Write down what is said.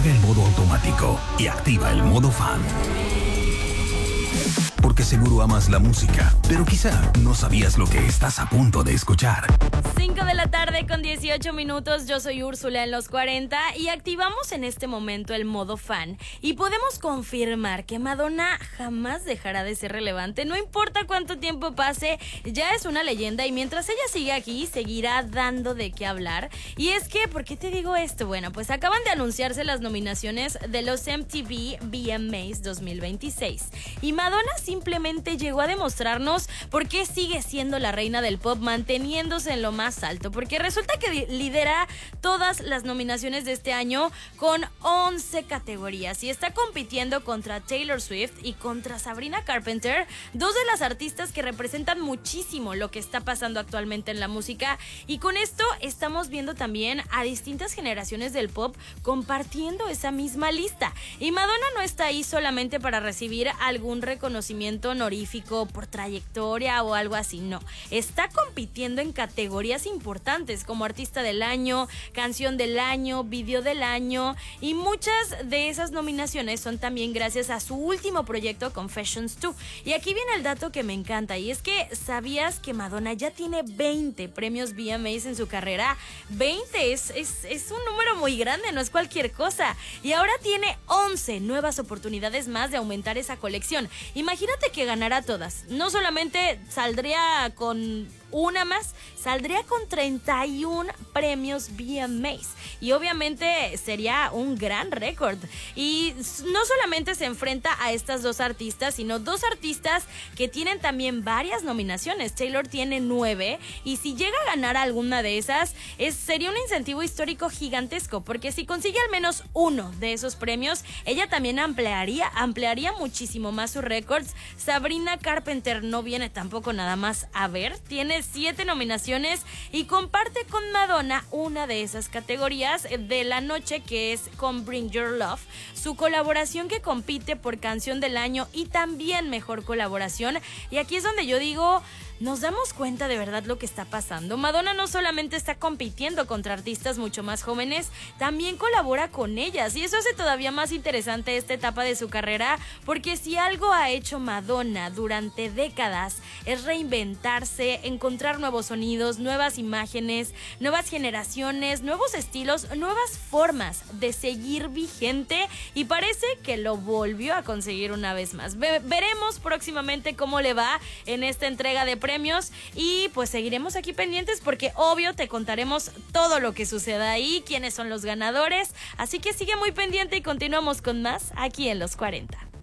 Apaga el modo automático y activa el modo fan. Porque seguro amas la música, pero quizá no sabías lo que estás a punto de escuchar. 5 de la tarde con 18 minutos, yo soy Úrsula en los 40 y activamos en este momento el modo fan y podemos confirmar que Madonna jamás dejará de ser relevante, no importa cuánto tiempo pase, ya es una leyenda y mientras ella sigue aquí, seguirá dando de qué hablar. Y es que, ¿por qué te digo esto? Bueno, pues acaban de anunciarse las nominaciones de los MTV VMAs 2026 y Madonna simplemente llegó a demostrarnos por qué sigue siendo la reina del pop, manteniéndose en lo más alto, porque resulta que lidera todas las nominaciones de este año con 11 categorías y está compitiendo contra Taylor Swift y contra Sabrina Carpenter, dos de las artistas que representan muchísimo lo que está pasando actualmente en la música. Y con esto estamos viendo también a distintas generaciones del pop compartiendo esa misma lista. Y Madonna no está ahí solamente para recibir algún reconocimiento honorífico por trayectoria o algo así, no. Está compitiendo en categorías importantes como artista del año, canción del año, video del año, y muchas de esas nominaciones son también gracias a su último proyecto Confessions 2. Y aquí viene el dato que me encanta, y es que ¿sabías que Madonna ya tiene 20 premios VMAs en su carrera? 20 es un número muy grande, no es cualquier cosa, y ahora tiene 11 nuevas oportunidades más de aumentar esa colección. Imagínate que ganara todas, no solamente saldría con una más, saldría con 31 premios VMAs y obviamente sería un gran récord. Y no solamente se enfrenta a estas dos artistas, sino dos artistas que tienen también varias nominaciones. Taylor tiene 9 y si llega a ganar alguna de esas, sería un incentivo histórico gigantesco, porque si consigue al menos uno de esos premios, ella también ampliaría muchísimo más sus récords. Sabrina Carpenter no viene tampoco nada más a ver, tiene 7 nominaciones y comparte con Madonna una de esas categorías de la noche, que es con Bring Your Love, su colaboración que compite por canción del año y también mejor colaboración. Y aquí es donde yo digo, nos damos cuenta de verdad lo que está pasando. Madonna no solamente está compitiendo contra artistas mucho más jóvenes, también colabora con ellas, y eso hace todavía más interesante esta etapa de su carrera, porque si algo ha hecho Madonna durante décadas es reinventarse, encontrar nuevos sonidos, nuevas imágenes, nuevas generaciones, nuevos estilos, nuevas formas de seguir vigente, y parece que lo volvió a conseguir una vez más. Veremos próximamente cómo le va en esta entrega de premios y pues seguiremos aquí pendientes, porque obvio te contaremos todo lo que suceda ahí, quiénes son los ganadores, así que sigue muy pendiente y continuamos con más aquí en Los 40.